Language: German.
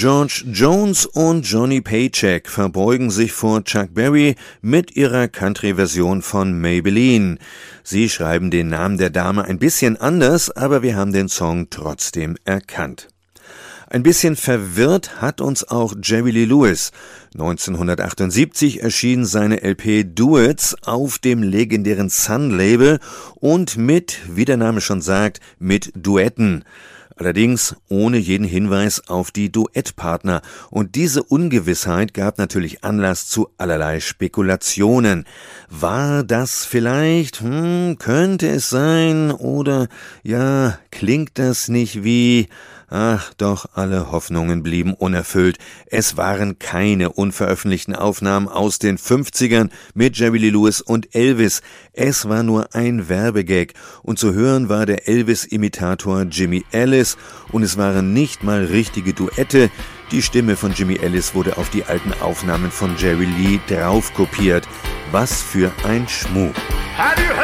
George Jones und Johnny Paycheck verbeugen sich vor Chuck Berry mit ihrer Country-Version von Maybelline. Sie schreiben den Namen der Dame ein bisschen anders, aber wir haben den Song trotzdem erkannt. Ein bisschen verwirrt hat uns auch Jerry Lee Lewis. 1978 erschien seine LP Duets auf dem legendären Sun-Label und mit, wie der Name schon sagt, mit Duetten. Allerdings ohne jeden Hinweis auf die Duettpartner. Und diese Ungewissheit gab natürlich Anlass zu allerlei Spekulationen. War das vielleicht? Könnte es sein? Oder, ja, klingt das nicht wie... Ach doch, alle Hoffnungen blieben unerfüllt. Es waren keine unveröffentlichten Aufnahmen aus den 50ern mit Jerry Lee Lewis und Elvis. Es war nur ein Werbegag. Und zu hören war der Elvis-Imitator Jimmy Ellis. Und es waren nicht mal richtige Duette. Die Stimme von Jimmy Ellis wurde auf die alten Aufnahmen von Jerry Lee draufkopiert. Was für ein Schmuh.